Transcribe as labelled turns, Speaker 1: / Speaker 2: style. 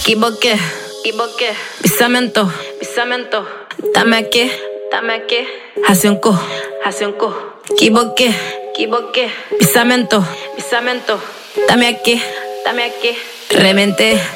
Speaker 1: equivoqué, pisamento, dame aquí, hace un cu, equivoqué, pisamento, dame aquí, reventé.